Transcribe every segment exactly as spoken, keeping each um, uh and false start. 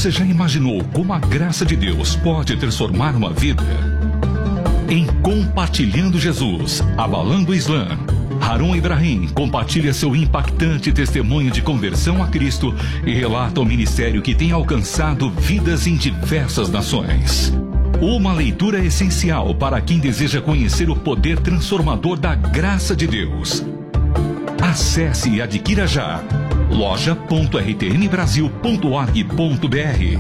Você já imaginou como a graça de Deus pode transformar uma vida? Em Compartilhando Jesus, Abalando o Islã, Harun Ibrahim compartilha seu impactante testemunho de conversão a Cristo e relata o ministério que tem alcançado vidas em diversas nações. Uma leitura essencial para quem deseja conhecer o poder transformador da graça de Deus. Acesse e adquira já loja ponto r t m brasil ponto org ponto b r.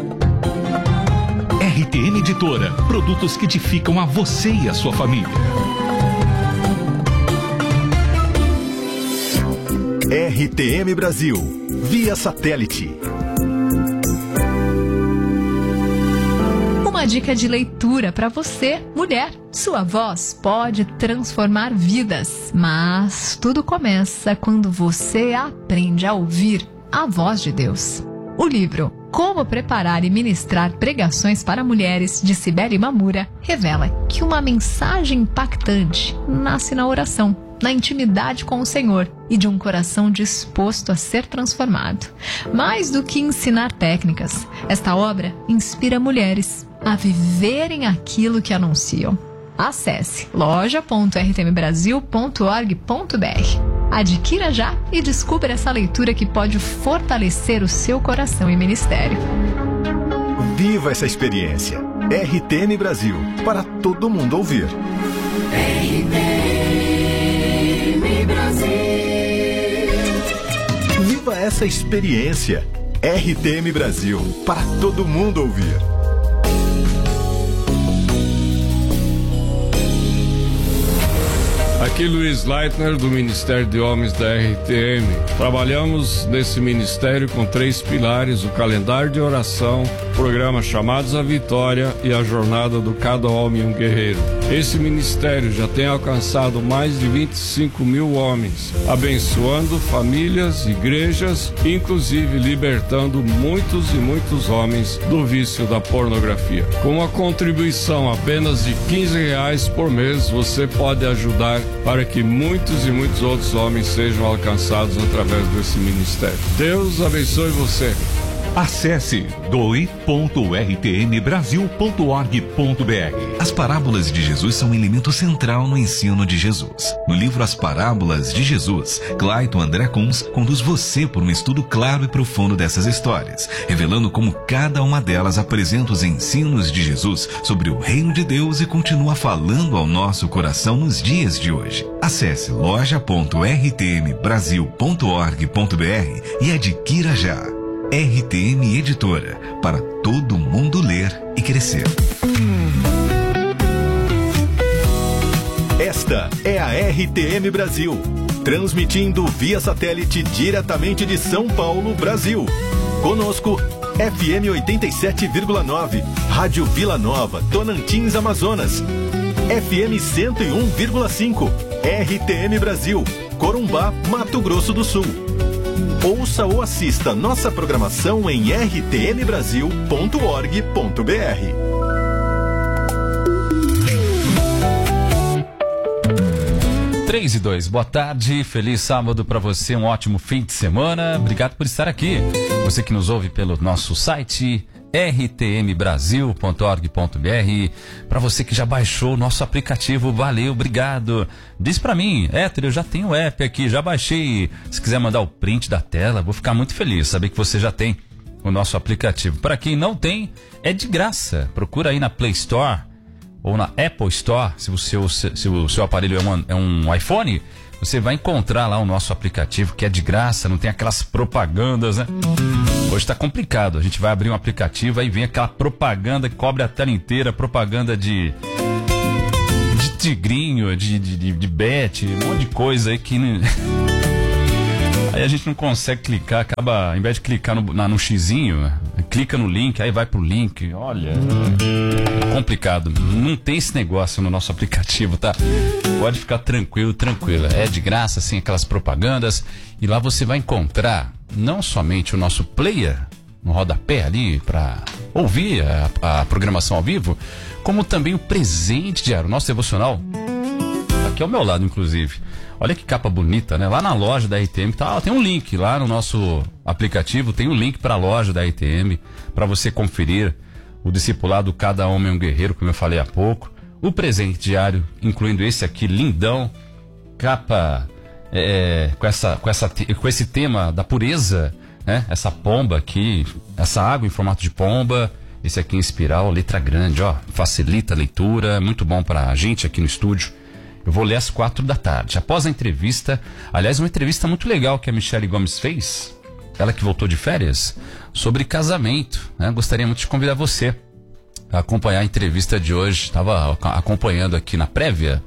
R T M Editora, produtos que edificam a você e a sua família. R T M Brasil, via satélite. Uma dica de leitura para você, mulher. Sua voz pode transformar vidas, mas tudo começa quando você aprende a ouvir a voz de Deus. O livro Como Preparar e Ministrar Pregações para Mulheres, de Cibele Mamura, revela que uma mensagem impactante nasce na oração, na intimidade com o Senhor e de um coração disposto a ser transformado. Mais do que ensinar técnicas, esta obra inspira mulheres a viverem aquilo que anunciam. Acesse loja ponto r t m brasil ponto org ponto b r. Adquira já e descubra essa leitura que pode fortalecer o seu coração e ministério. Viva essa experiência. R T M Brasil, para todo mundo ouvir. R T M Brasil. Viva essa experiência. R T M Brasil, para todo mundo ouvir. Aqui Luiz Leitner, do Ministério de Homens da R T M. Trabalhamos nesse ministério com três pilares: o calendário de oração, o programa Chamados à Vitória e a jornada do Cada Homem um Guerreiro. Esse ministério já tem alcançado mais de vinte e cinco mil homens, abençoando famílias, igrejas, inclusive libertando muitos e muitos homens do vício da pornografia. Com uma contribuição apenas de quinze reais por mês, você pode ajudar para que muitos e muitos outros homens sejam alcançados através desse ministério. Deus abençoe você. Acesse doe ponto r t m brasil ponto org ponto b r. As parábolas de Jesus são um elemento central no ensino de Jesus. No livro As Parábolas de Jesus, Clayton André Kunz conduz você por um estudo claro e profundo dessas histórias, revelando como cada uma delas apresenta os ensinos de Jesus sobre o reino de Deus e continua falando ao nosso coração nos dias de hoje. Acesse loja ponto r t m brasil ponto org ponto b r e adquira já. R T M Editora, para todo mundo ler e crescer. Esta é a R T M Brasil, transmitindo via satélite diretamente de São Paulo, Brasil. Conosco, F M oitenta e sete vírgula nove, Rádio Vila Nova, Tonantins, Amazonas. F M cento e um vírgula cinco, R T M Brasil, Corumbá, Mato Grosso do Sul. Ouça ou assista nossa programação em r t m brasil ponto org ponto b r. três e dois, boa tarde, feliz sábado para você, um ótimo fim de semana, obrigado por estar aqui. Você que nos ouve pelo nosso site r t m brasil ponto org ponto b r, para você que já baixou o nosso aplicativo, valeu, obrigado. Diz para mim, Héctor, eu já tenho o app aqui, já baixei. Se quiser mandar o print da tela, vou ficar muito feliz, saber que você já tem o nosso aplicativo. Para quem não tem, é de graça, procura aí na Play Store ou na Apple Store, se o seu, se o seu aparelho é um, é um iPhone, você vai encontrar lá o nosso aplicativo, que é de graça, não tem aquelas propagandas, né? Hoje tá complicado, a gente vai abrir um aplicativo, aí vem aquela propaganda que cobre a tela inteira, propaganda de de tigrinho, de, de, de, de bet, um monte de coisa aí que não... Aí a gente não consegue clicar, acaba, ao invés de clicar no, na, no xizinho, clica no link, aí vai pro link, olha, complicado, não tem esse negócio no nosso aplicativo, tá? Pode ficar tranquilo, tranquila, é de graça, assim, aquelas propagandas, e lá você vai encontrar não somente o nosso player no rodapé ali para ouvir a, a programação ao vivo, como também o presente diário, o nosso devocional. aqui ao meu lado, inclusive. Olha que capa bonita, né? Lá na loja da R T M, tá, tem um link lá no nosso aplicativo, tem um link para a loja da R T M, para você conferir o discipulado Cada Homem é um Guerreiro, como eu falei há pouco. O presente diário, incluindo esse aqui, lindão, capa é, com, essa, com, essa, com esse tema da pureza, né? Essa pomba aqui, essa água em formato de pomba, esse aqui em espiral, letra grande, ó, facilita a leitura, muito bom para a gente aqui no estúdio. Eu vou ler às quatro da tarde, após a entrevista, aliás, uma entrevista muito legal que a Michele Gomes fez, ela que voltou de férias, sobre casamento, né? Gostaria muito de convidar você a acompanhar a entrevista de hoje, estava acompanhando aqui na prévia,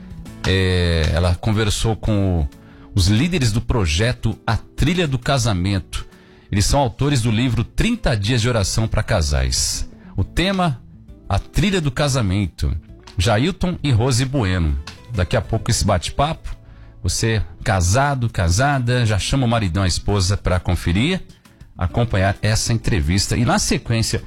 é, ela conversou com os líderes do projeto A Trilha do Casamento. Eles são autores do livro trinta dias de oração para casais. O tema, A Trilha do Casamento, Jailton e Rose Bueno. Daqui a pouco esse bate-papo, você casado, casada, já chama o maridão, a esposa para conferir, acompanhar essa entrevista. E na sequência,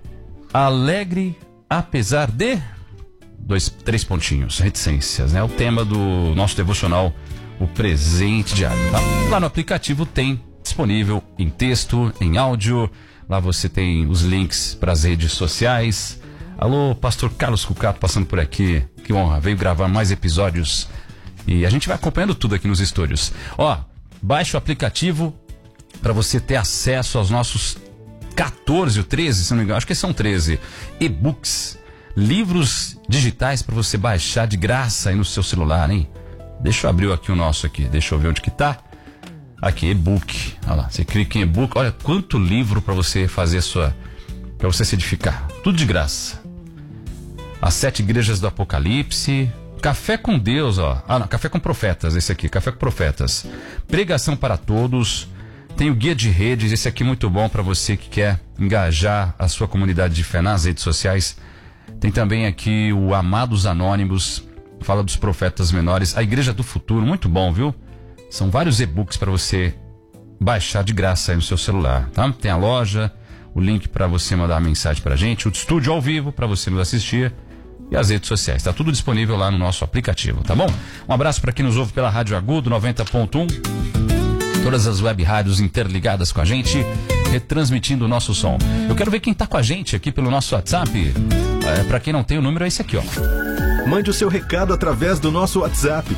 alegre apesar de... Dois, três pontinhos, reticências, né? O tema do nosso devocional, o presente diário, tá? Lá no aplicativo tem disponível em texto, em áudio. Lá você tem os links para as redes sociais. Alô, pastor Carlos Cucato passando por aqui. Que honra, veio gravar mais episódios. E a gente vai acompanhando tudo aqui nos estúdios. Ó, baixe o aplicativo para você ter acesso aos nossos quatorze ou treze, se não me engano, acho que são treze, e-books. Livros digitais para você baixar de graça aí no seu celular, hein? Deixa eu abrir aqui o nosso aqui, deixa eu ver onde que tá. Aqui, e-book. Olha lá, você clica em e-book, olha quanto livro para você fazer a sua, para você se edificar. Tudo de graça. As sete igrejas do Apocalipse, Café com Deus, ó. Ah, não, Café com Profetas, esse aqui, Café com Profetas. Pregação para Todos. Tem o Guia de Redes, esse aqui é muito bom para você que quer engajar a sua comunidade de fé nas redes sociais. Tem também aqui o Amados Anônimos, fala dos profetas menores. A Igreja do Futuro, muito bom, viu? São vários e-books para você baixar de graça aí no seu celular, tá? Tem a loja, o link para você mandar mensagem pra gente, o estúdio ao vivo para você nos assistir e as redes sociais. Tá tudo disponível lá no nosso aplicativo, tá bom? Um abraço para quem nos ouve pela Rádio Agudo noventa ponto um. Todas as web rádios interligadas com a gente, retransmitindo o nosso som. Eu quero ver quem tá com a gente aqui pelo nosso WhatsApp. É, para quem não tem o número, é esse aqui, ó. Mande o seu recado através do nosso WhatsApp.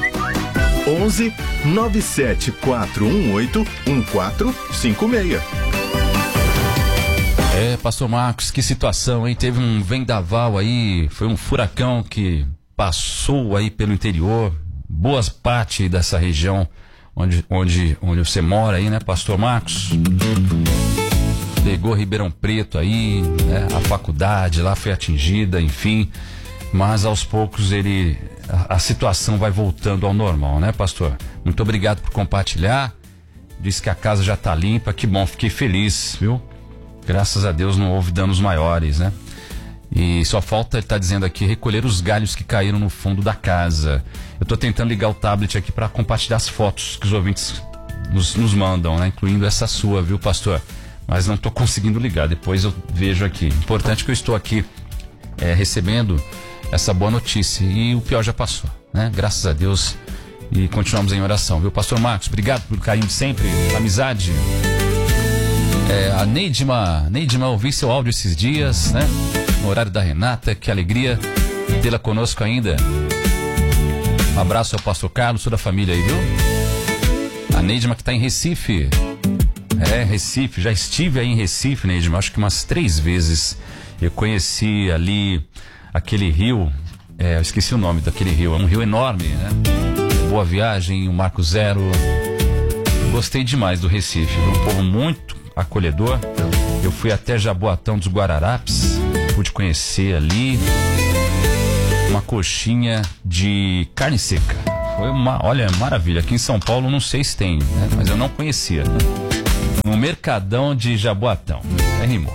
onze nove sete quatro um oito um quatro cinco seis. É, pastor Marcos, que situação, hein? Teve um vendaval aí, foi um furacão que passou aí pelo interior, boas partes dessa região onde, onde, onde você mora aí, né, pastor Marcos? Pegou Ribeirão Preto aí, né? A faculdade lá foi atingida, enfim, mas aos poucos ele, a, a situação vai voltando ao normal, né, pastor? Muito obrigado por compartilhar, disse que a casa já tá limpa, que bom, fiquei feliz, viu? Graças a Deus não houve danos maiores, né? E só falta, ele tá dizendo aqui, recolher os galhos que caíram no fundo da casa. Eu tô tentando ligar o tablet aqui para compartilhar as fotos que os ouvintes nos, nos mandam, né? Incluindo essa sua, viu, pastor? Mas não tô conseguindo ligar, depois eu vejo aqui. Importante que eu estou aqui é, recebendo essa boa notícia e o pior já passou, né? Graças a Deus, e continuamos em oração, viu, pastor Marcos? Obrigado pelo carinho de sempre, amizade. É, a Neidma, Neidma, ouvi seu áudio esses dias, né? No horário da Renata, que alegria tê-la conosco ainda. Um abraço ao pastor Carlos, toda a família aí, viu? A Neidma que tá em Recife. É, Recife, já estive aí em Recife, Neidma, acho que umas três vezes. Eu conheci ali aquele rio, é, eu esqueci o nome daquele rio, é um rio enorme, né? Boa Viagem, o Marco Zero. Gostei demais do Recife, um povo muito acolhedor. Eu fui até Jaboatão dos Guararapes, pude conhecer ali uma coxinha de carne seca. Foi uma, olha, maravilha. Aqui em São Paulo não sei se tem, né? Mas eu não conhecia. Né? No Mercadão de Jaboatão. É rimou.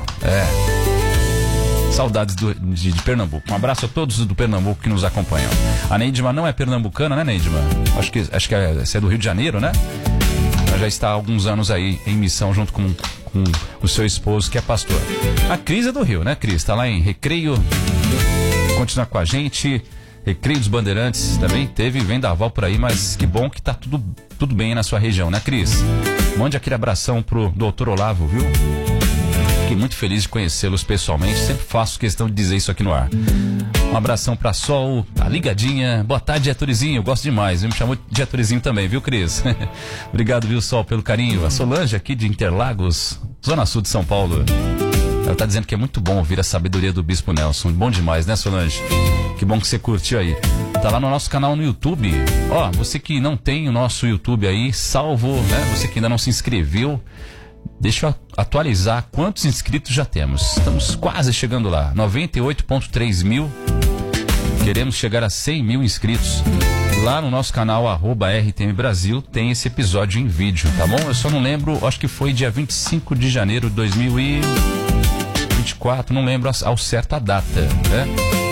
É. Saudades do, de, de Pernambuco. Um abraço a todos do Pernambuco que nos acompanham. A Neidma não é pernambucana, né, Neidma? Acho que, acho que é, você é do Rio de Janeiro, né? Ela já está há alguns anos aí em missão junto com, com o seu esposo, que é pastor. A Cris é do Rio, né, Cris? Está lá em Recreio. Continua com a gente. Recreio dos Bandeirantes também teve vendaval por aí, mas que bom que tá tudo, tudo bem aí na sua região, né, Cris? Mande aquele abração pro doutor Olavo, viu? Fiquei muito feliz de conhecê-los pessoalmente, sempre faço questão de dizer isso aqui no ar. Um abração pra Sol, a ligadinha. Boa tarde, Geturizinho, gosto demais, me chamou de Geturizinho também, viu, Cris? Obrigado, viu, Sol, pelo carinho. A Solange aqui de Interlagos, Zona Sul de São Paulo. Ela tá dizendo que é muito bom ouvir a sabedoria do Bispo Nelson. Bom demais, né, Solange? Que bom que você curtiu aí. Tá lá no nosso canal no YouTube. Ó, você que não tem o nosso YouTube aí, salvo, né? Você que ainda não se inscreveu, deixa eu atualizar quantos inscritos já temos. Estamos quase chegando lá. noventa e oito vírgula três mil. Queremos chegar a cem mil inscritos. Lá no nosso canal, arroba R T M Brasil, tem esse episódio em vídeo, tá bom? Eu só não lembro, acho que foi dia vinte e cinco de janeiro de dois mil e vinte e quatro, não lembro ao certo a data, né?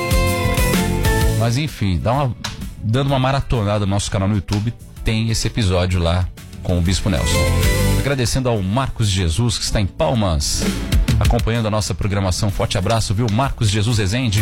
Mas enfim, dá uma, dando uma maratonada no nosso canal no YouTube, tem esse episódio lá com o Bispo Nelson. Agradecendo ao Marcos Jesus, que está em Palmas, acompanhando a nossa programação. Forte abraço, viu? Marcos Jesus Rezende.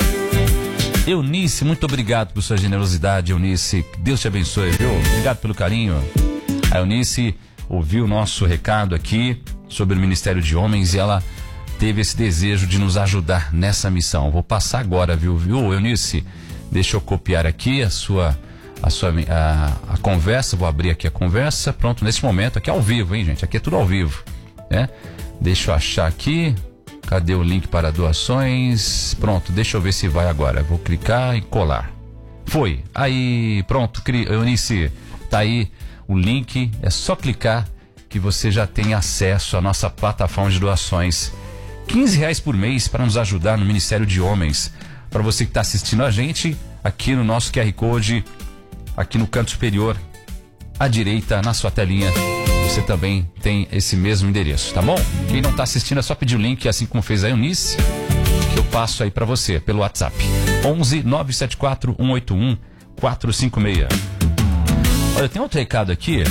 Eunice, muito obrigado por sua generosidade, Eunice. Deus te abençoe, viu? Obrigado pelo carinho. A Eunice ouviu o nosso recado aqui sobre o Ministério de Homens e ela teve esse desejo de nos ajudar nessa missão. Vou passar agora, viu, viu, Eunice? Deixa eu copiar aqui a sua, a sua a, a conversa. Vou abrir aqui a conversa. Pronto, nesse momento, aqui é ao vivo, hein, gente? Aqui é tudo ao vivo, né? Deixa eu achar aqui. Cadê o link para doações? Pronto, deixa eu ver se vai agora. Vou clicar e colar. Foi. Aí, pronto, Eunice, tá aí o link. É só clicar que você já tem acesso à nossa plataforma de doações. quinze reais por mês para nos ajudar no Ministério de Homens. Para você que está assistindo a gente, aqui no nosso Q R Code, aqui no canto superior, à direita, na sua telinha, você também tem esse mesmo endereço, tá bom? Quem não está assistindo é só pedir o link, assim como fez a Eunice, que eu passo aí para você pelo WhatsApp. onze nove sete quatro um oito um quatro cinco seis. Olha, tem outro recado aqui.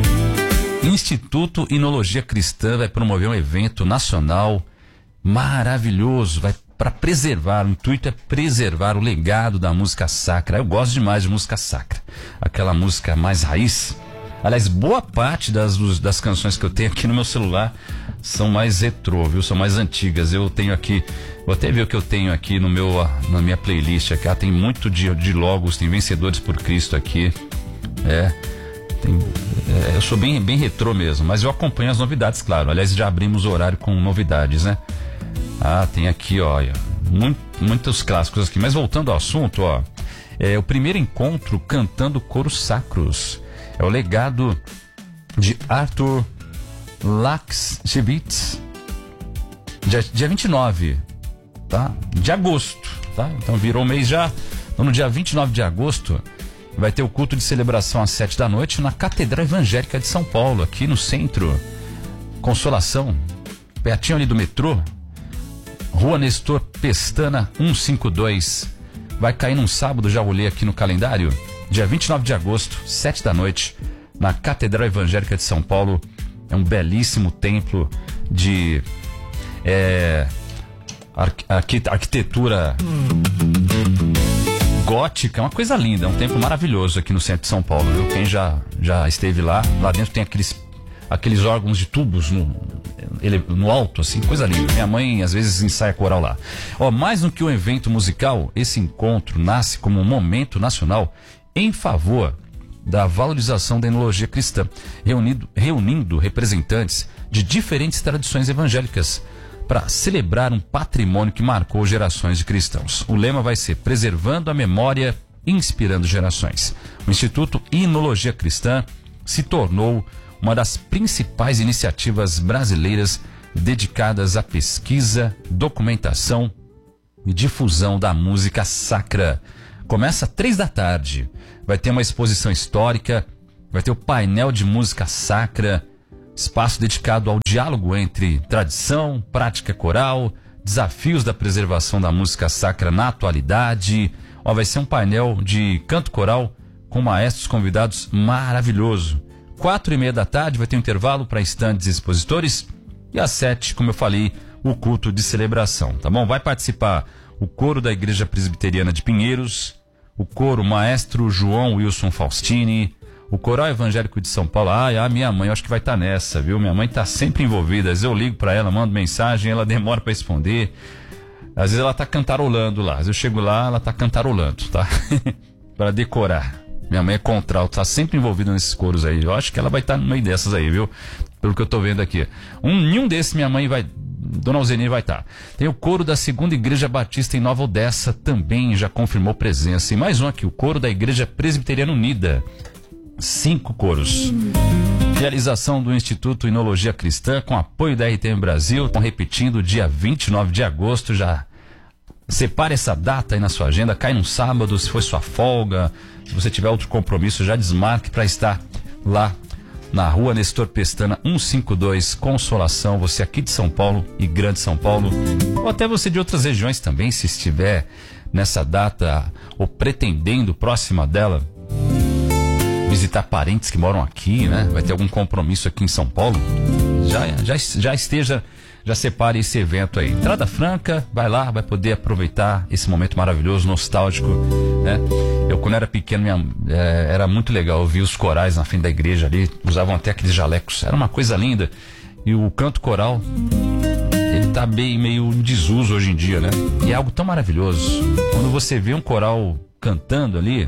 Instituto Inologia Cristã vai promover um evento nacional maravilhoso, vai para preservar, o intuito é preservar o legado da música sacra. Eu gosto demais de música sacra, aquela música mais raiz. Aliás, boa parte das, das canções que eu tenho aqui no meu celular são mais retrô, viu? São mais antigas. Eu tenho aqui, vou até ver o que eu tenho aqui no meu, na minha playlist aqui. Ah, tem muito de, de logos, tem Vencedores por Cristo aqui. É, tem, é, eu sou bem, bem retrô mesmo, mas eu acompanho as novidades, claro. Aliás, já abrimos o horário com novidades, né? Ah, tem aqui, olha, muito, muitos clássicos aqui. Mas voltando ao assunto, ó, é o primeiro encontro cantando coros sacros. É o legado de Arthur Laxevitz, dia, dia vinte e nove, tá? De agosto, tá? Então virou mês já. Então, no dia vinte e nove de agosto vai ter o culto de celebração às sete da noite na Catedral Evangélica de São Paulo, aqui no centro. Consolação, pertinho ali do metrô, Rua Nestor Pestana cento e cinquenta e dois. Vai cair num sábado, já olhei aqui no calendário. Dia vinte e nove de agosto, sete da noite, na Catedral Evangélica de São Paulo. É um belíssimo templo de é, arqu arquitetura gótica, é uma coisa linda, é um templo maravilhoso aqui no centro de São Paulo, viu? Quem já, já esteve lá, lá dentro tem aqueles, aqueles órgãos de tubos no, ele, no alto, assim, coisa linda. Minha mãe às vezes ensaia coral lá. Ó, mais do que um evento musical, esse encontro nasce como um momento nacional em favor da valorização da enologia cristã, reunido, reunindo representantes de diferentes tradições evangélicas para celebrar um patrimônio que marcou gerações de cristãos. O lema vai ser preservando a memória, inspirando gerações. O Instituto Inologia Cristã se tornou uma das principais iniciativas brasileiras dedicadas à pesquisa, documentação e difusão da música sacra. Começa às três da tarde. Vai ter uma exposição histórica, vai ter o painel de música sacra, espaço dedicado ao diálogo entre tradição, prática coral, desafios da preservação da música sacra na atualidade. Ó, vai ser um painel de canto coral com maestros convidados maravilhoso. Quatro e meia da tarde vai ter um intervalo para estandes e expositores. E às sete, como eu falei, o culto de celebração, tá bom? Vai participar o coro da Igreja Presbiteriana de Pinheiros, o coro Maestro João Wilson Faustini, o Coral Evangélico de São Paulo. Ah, a minha mãe, eu acho que vai estar tá nessa, viu? Minha mãe tá sempre envolvida. Às vezes eu ligo para ela, mando mensagem, ela demora para responder. Às vezes ela tá cantarolando lá. Às vezes eu chego lá, ela tá cantarolando, tá? Para decorar. Minha mãe é contralto, tá sempre envolvida nesses coros aí. Eu acho que ela vai estar tá no meio dessas aí, viu? Pelo que eu tô vendo aqui. Um, nenhum desses minha mãe vai... Dona Alzenir vai estar. Tá. Tem o coro da Segunda Igreja Batista em Nova Odessa, também já confirmou presença. E mais um aqui, o coro da Igreja Presbiteriana Unida. Cinco coros. Realização do Instituto Inologia Cristã com apoio da R T M Brasil. Estão repetindo dia vinte e nove de agosto. Já separe essa data aí na sua agenda. Cai num sábado, se for sua folga. Se você tiver outro compromisso, já desmarque para estar lá na rua Nestor Pestana cento e cinquenta e dois, Consolação. Você aqui de São Paulo e Grande São Paulo. Ou até você de outras regiões também, se estiver nessa data ou pretendendo próxima dela visitar parentes que moram aqui, né? Vai ter algum compromisso aqui em São Paulo, já, já, já esteja, já separe esse evento aí. Entrada franca, vai lá, vai poder aproveitar esse momento maravilhoso, nostálgico, né? Eu, quando era pequeno, minha, é, era muito legal ouvir os corais na frente da igreja ali, usavam até aqueles jalecos, era uma coisa linda. E o canto coral, ele tá bem, meio em desuso hoje em dia, né? E é algo tão maravilhoso. Quando você vê um coral cantando ali,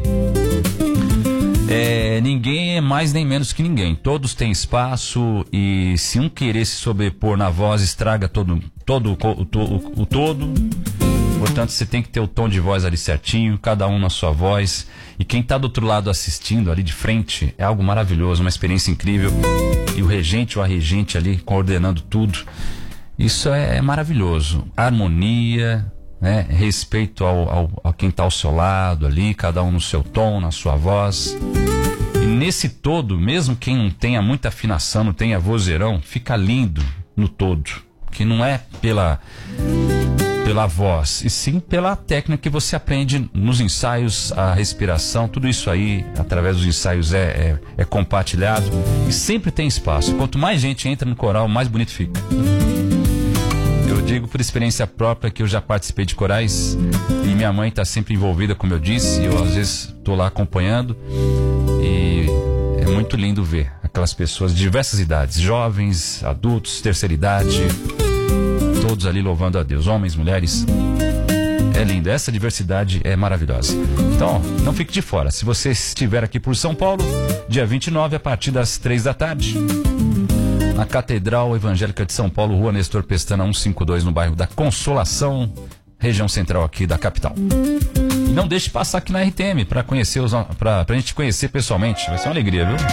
É, ninguém é mais nem menos que ninguém. Todos têm espaço e se um querer se sobrepor na voz, estraga todo, todo o, o, o todo. Portanto, você tem que ter o tom de voz ali certinho, cada um na sua voz. E quem está do outro lado assistindo, ali de frente, é algo maravilhoso, uma experiência incrível. E o regente ou a regente ali coordenando tudo. Isso é, é maravilhoso. Harmonia, né? Respeito ao, ao, a quem está ao seu lado ali, cada um no seu tom, na sua voz. E nesse todo, mesmo quem não tenha muita afinação, não tenha vozeirão, fica lindo no todo. Que não é pela, pela voz, e sim pela técnica que você aprende nos ensaios, a respiração, tudo isso aí, através dos ensaios é, é, é compartilhado. E sempre tem espaço. Quanto mais gente entra no coral, mais bonito fica. Eu digo por experiência própria que eu já participei de corais e minha mãe está sempre envolvida, como eu disse, e eu às vezes estou lá acompanhando e é muito lindo ver aquelas pessoas de diversas idades, jovens, adultos, terceira idade, todos ali louvando a Deus, homens, mulheres. É lindo, essa diversidade é maravilhosa. Então, não fique de fora. Se você estiver aqui por São Paulo, dia vinte e nove, a partir das três da tarde, na Catedral Evangélica de São Paulo, Rua Nestor Pestana cento e cinquenta e dois, no bairro da Consolação, região central aqui da capital. E não deixe passar aqui na R T M para conhecer os, para a gente conhecer pessoalmente. Vai ser uma alegria, viu?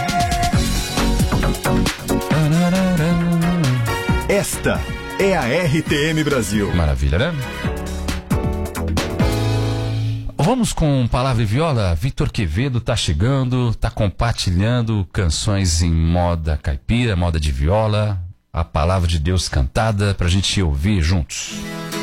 Esta é a R T M Brasil. Maravilha, né? Vamos com Palavra e Viola. Vitor Quevedo tá chegando, tá compartilhando canções em moda caipira, moda de viola, a palavra de Deus cantada pra gente ouvir juntos.